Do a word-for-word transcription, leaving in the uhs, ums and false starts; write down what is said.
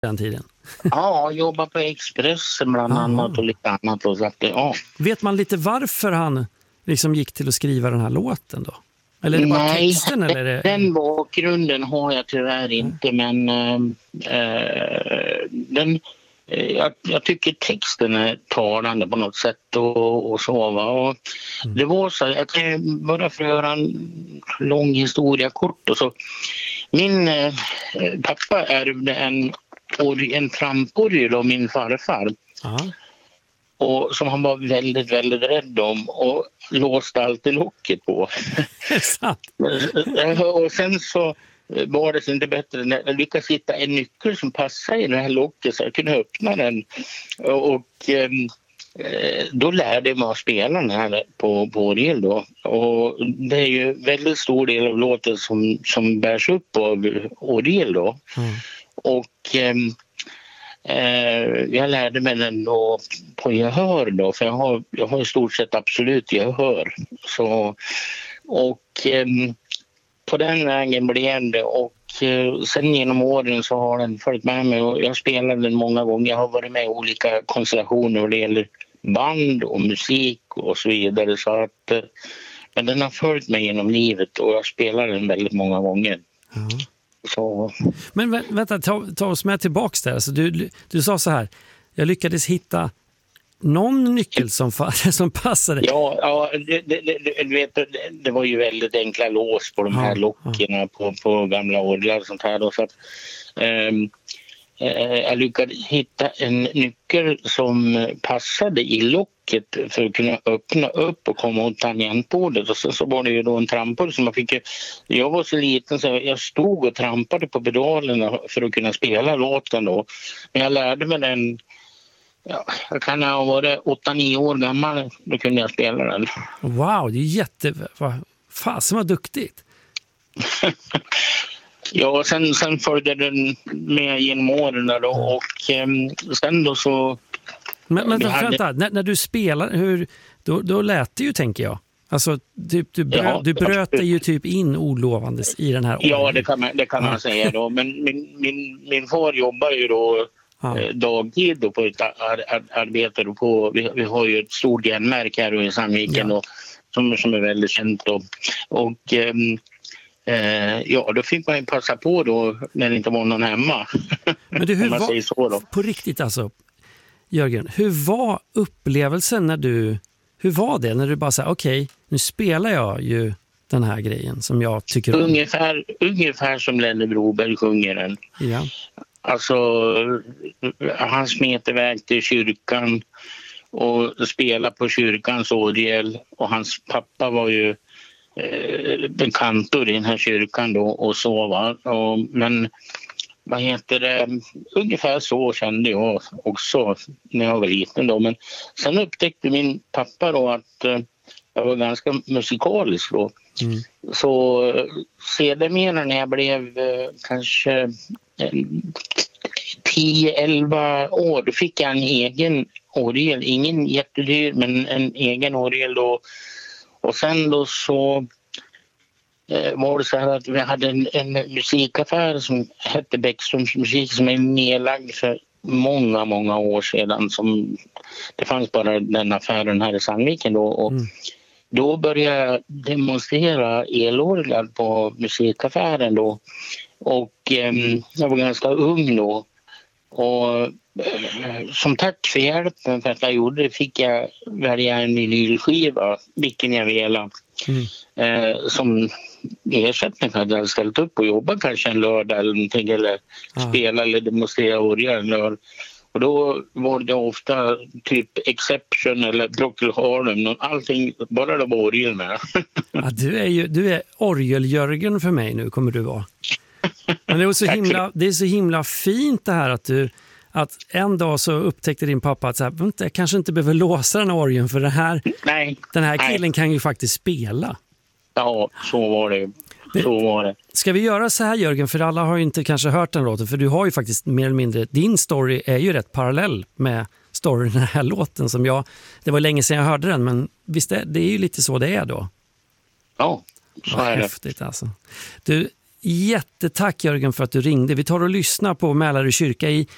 den tiden. Ja, jobbar på Expressen bland Aha. annat och lite annat. Och så att, ja. Vet man lite varför han liksom gick till att skriva den här låten då? Eller är det bara Nej, texten? Eller är det... den bakgrunden har jag tyvärr inte, mm. men äh, den, äh, jag, jag tycker texten är talande på något sätt och, och så. Va? Och mm. Det var så, jag kan bara för att göra en lång historia kort. Och så. Min äh, pappa ärvde en, en tramporgel av min farfar. Aha. Och som han var väldigt, väldigt rädd om och låste alltid locket på. Och sen så var det inte bättre när jag lyckades hitta en nyckel som passade i det här locket så jag kunde öppna den. Och eh, då lärde jag mig att spela den här på, på orgel då. Och det är ju väldigt stor del av låten som, som bärs upp av orgel då. Mm. Och... Eh, Uh, jag lärde mig den då på gehör då, för jag har, jag har i stort sett absolut gehör. Så, och um, på den vägen blev det och uh, sen genom åren så har den följt med mig och jag spelar den många gånger. Jag har varit med i olika konstellationer och det gäller band och musik och så vidare. Så att, uh, men den har följt mig genom livet och jag spelar den väldigt många gånger. Mm. Så. Men vä- vänta, ta, ta oss med tillbaks där. Alltså du, du sa så här, jag lyckades hitta någon nyckel som, fa- som passade. Ja, ja det, det, det, vet, det, det var ju väldigt enkla lås på de här ja, lockerna ja. på, på gamla orglar och sånt här. Då, så att, um, jag lyckades hitta en nyckel som passade i locket för att kunna öppna upp och komma åt tangentbordet. Och så, så var det ju då en trampor som man fick. Jag var så liten så jag stod och trampade på pedalerna för att kunna spela låten då. Men jag lärde mig den, ja, jag kan ha varit åtta nio år gammal, då kunde jag spela den. Wow, det är jätte... Fasen vad duktigt. Ja, sen, sen följde den med genom åren då och um, sen då så... Men, men hade... vänta, när, när du spelar, hur, då, då lät det ju, tänker jag. Alltså, du, du, bröt, ja, du bröt dig ju typ in olovandes i den här åren. Ja, det kan man, det kan man säga då. Men min, min, min far jobbar ju då ja. eh, dagtid då på ett ar, ar, arbete. Då på, vi, vi har ju ett stort järnmärke här i Sandviken ja. då, som, som är väldigt känt. Då. Och... Um, Eh, ja, då fick man ju passa på då när det inte var någon hemma. Men du, hur var, så då. På riktigt alltså, Jörgen, hur var upplevelsen när du, hur var det när du bara sa okej, okay, nu spelar jag ju den här grejen som jag tycker om. Ungefär, ungefär som Lenny Broberg sjunger den. Ja. Alltså, han smet iväg till kyrkan och spelade på kyrkans orgel och hans pappa var ju en kantor i den här kyrkan då och så va. Och, men vad heter det, ungefär så kände jag också när jag var liten då. Men sen upptäckte min pappa då att uh, jag var ganska musikalisk då. Mm. Så uh, sedermera när jag blev uh, kanske tio elva år, då fick jag en egen orgel, ingen jättedyr men en egen orgel då. Och sen då så eh, var det så här att vi hade en, en musikaffär som hette Bäckströms musik som är nedlagd för många, många år sedan. Som, det fanns bara den affären här i Sandviken då. Och mm. då började jag demonstrera elorglar på musikaffären då. Och eh, jag var ganska ung då. Och som tack för hjälpen för att jag gjorde det fick jag välja en vinylskiva, vilken jag ville. Mm. Eh, som ersättning för att jag hade ställt upp och jobbat kanske en lördag eller någonting, eller ah. spela eller demonstrera orgel. Och då var det ofta typ Exception eller Procol Harum, allting, bara det var orgel med. Ja, du är ju du är orgel-Jörgen för mig nu, kommer du vara. Men det är så himla, det är så himla fint det här att du att en dag så upptäckte din pappa att så här, vänta, jag kanske inte behöver låsa den här orgeln för det här, nej, den här killen nej. kan ju faktiskt spela. Ja, så var det. Så var det. Ska vi göra så här, Jörgen, för alla har ju inte kanske hört den låten, för du har ju faktiskt mer eller mindre, din story är ju rätt parallell med storyn den här låten som jag, det var länge sedan jag hörde den, men visst är, det är ju lite så det är då. Ja, så är det. Häftigt alltså. Du, jättetack Jörgen för att du ringde. Vi tar och lyssnar på Mälarö kyrka i